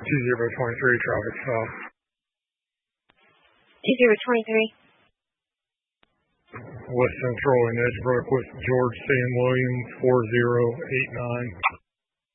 2023 traffic stop. 2023. West Central in Edgebrook with George C. and William 4089.